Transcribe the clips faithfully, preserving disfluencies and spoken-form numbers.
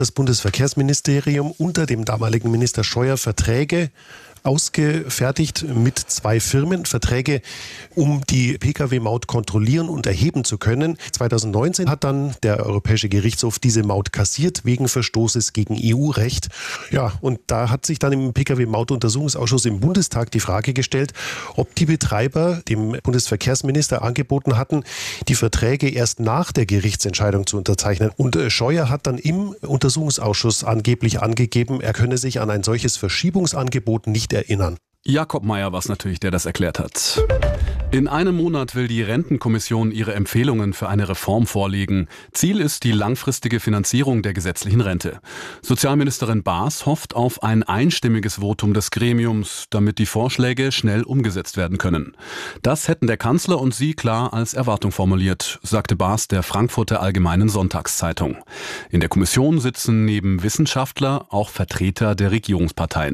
das Bundesverkehrsministerium unter dem damaligen Minister Scheuer Verträge ausgefertigt mit zwei Firmen, Verträge, um die Pkw-Maut kontrollieren und erheben zu können. zweitausendneunzehn hat dann der Europäische Gerichtshof diese Maut kassiert wegen Verstoßes gegen E U-Recht. Ja, und da hat sich dann im Pkw-Maut-Untersuchungsausschuss im Bundestag die Frage gestellt, ob die Betreiber dem Bundesverkehrsminister angeboten hatten, die Verträge erst nach der Gerichtsentscheidung zu unterzeichnen. Und Scheuer hat dann im Untersuchungsausschuss angeblich angegeben, er könne sich an ein solches Verschiebungsangebot nicht erinnern. Jakob Mayer war es natürlich, der das erklärt hat. In einem Monat will die Rentenkommission ihre Empfehlungen für eine Reform vorlegen. Ziel ist die langfristige Finanzierung der gesetzlichen Rente. Sozialministerin Baas hofft auf ein einstimmiges Votum des Gremiums, damit die Vorschläge schnell umgesetzt werden können. Das hätten der Kanzler und sie klar als Erwartung formuliert, sagte Baas der Frankfurter Allgemeinen Sonntagszeitung. In der Kommission sitzen neben Wissenschaftler auch Vertreter der Regierungsparteien.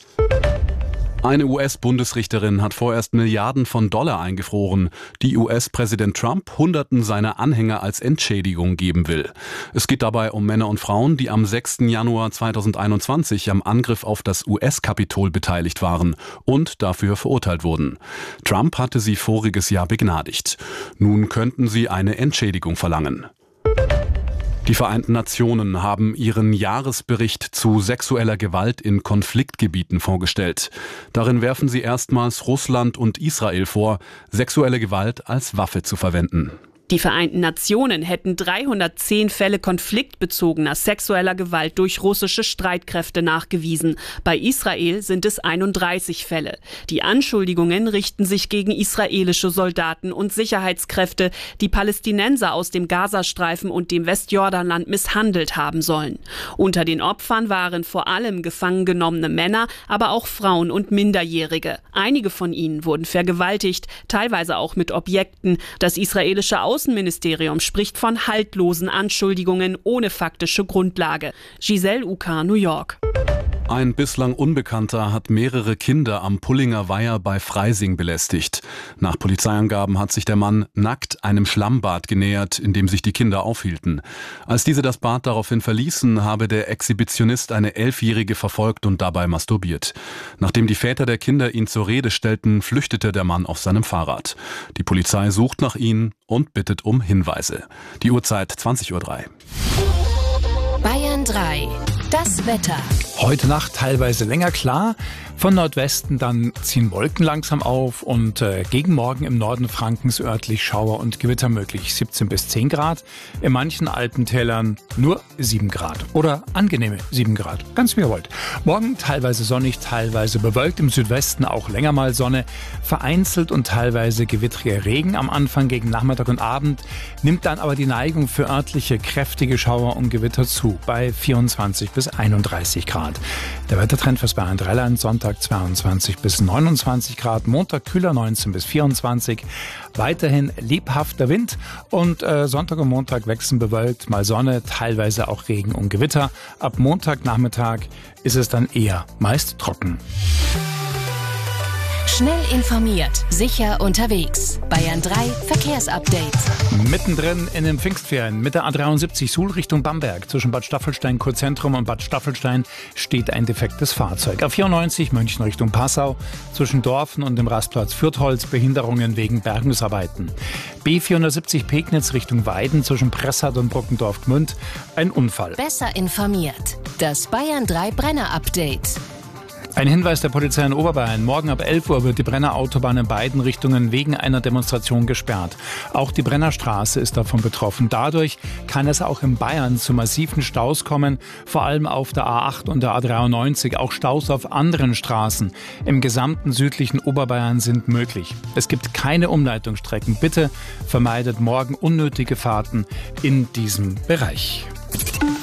Eine U S-Bundesrichterin hat vorerst Milliarden von Dollar eingefroren, die U S-Präsident Trump Hunderten seiner Anhänger als Entschädigung geben will. Es geht dabei um Männer und Frauen, die am sechsten Januar zweitausendeinundzwanzig am Angriff auf das U S-Kapitol beteiligt waren und dafür verurteilt wurden. Trump hatte sie voriges Jahr begnadigt. Nun könnten sie eine Entschädigung verlangen. Die Vereinten Nationen haben ihren Jahresbericht zu sexueller Gewalt in Konfliktgebieten vorgestellt. Darin werfen sie erstmals Russland und Israel vor, sexuelle Gewalt als Waffe zu verwenden. Die Vereinten Nationen hätten dreihundertzehn Fälle konfliktbezogener sexueller Gewalt durch russische Streitkräfte nachgewiesen. Bei Israel sind es einunddreißig Fälle. Die Anschuldigungen richten sich gegen israelische Soldaten und Sicherheitskräfte, die Palästinenser aus dem Gazastreifen und dem Westjordanland misshandelt haben sollen. Unter den Opfern waren vor allem gefangen genommene Männer, aber auch Frauen und Minderjährige. Einige von ihnen wurden vergewaltigt, teilweise auch mit Objekten. Das israelische Außenministerium spricht von haltlosen Anschuldigungen ohne faktische Grundlage. Giselle Uka, New York. Ein bislang Unbekannter hat mehrere Kinder am Pullinger Weiher bei Freising belästigt. Nach Polizeiangaben hat sich der Mann nackt einem Schlammbad genähert, in dem sich die Kinder aufhielten. Als diese das Bad daraufhin verließen, habe der Exhibitionist eine Elfjährige verfolgt und dabei masturbiert. Nachdem die Väter der Kinder ihn zur Rede stellten, flüchtete der Mann auf seinem Fahrrad. Die Polizei sucht nach ihm und bittet um Hinweise. Die Uhrzeit zwanzig Uhr drei. Bayern drei. Das Wetter. Heute Nacht teilweise länger klar. Von Nordwesten dann ziehen Wolken langsam auf und äh, gegen Morgen im Norden Frankens örtlich Schauer und Gewitter möglich. siebzehn bis zehn Grad. In manchen Alpentälern nur sieben Grad. Oder angenehme sieben Grad. Ganz wie ihr wollt. Morgen teilweise sonnig, teilweise bewölkt. Im Südwesten auch länger mal Sonne. Vereinzelt und teilweise gewittriger Regen am Anfang gegen Nachmittag und Abend. Nimmt dann aber die Neigung für örtliche kräftige Schauer und Gewitter zu. Bei vierundzwanzig bis einunddreißig Grad. Der Wettertrend fürs Bayern drei Land. Sonntag zweiundzwanzig bis neunundzwanzig Grad, Montag kühler neunzehn bis vierundzwanzig, weiterhin lebhafter Wind und äh, Sonntag und Montag wechseln bewölkt, mal Sonne, teilweise auch Regen und Gewitter. Ab Montagnachmittag ist es dann eher meist trocken. Schnell informiert, sicher unterwegs. Bayern drei Verkehrsupdate. Mittendrin in den Pfingstferien mit der A dreiundsiebzig Suhl Richtung Bamberg. Zwischen Bad Staffelstein Kurzentrum und Bad Staffelstein steht ein defektes Fahrzeug. A vierundneunzig München Richtung Passau. Zwischen Dorfen und dem Rastplatz Fürtholz Behinderungen wegen Bergungsarbeiten. B vierhundertsiebzig Pegnitz Richtung Weiden zwischen Pressart und Bruckendorf-Gmünd. Ein Unfall. Besser informiert. Das Bayern drei Brenner-Update. Ein Hinweis der Polizei in Oberbayern. Morgen ab elf Uhr wird die Brenner Autobahn in beiden Richtungen wegen einer Demonstration gesperrt. Auch die Brennerstraße ist davon betroffen. Dadurch kann es auch in Bayern zu massiven Staus kommen, vor allem auf der A acht und der A dreiundneunzig. Auch Staus auf anderen Straßen im gesamten südlichen Oberbayern sind möglich. Es gibt keine Umleitungsstrecken. Bitte vermeidet morgen unnötige Fahrten in diesem Bereich.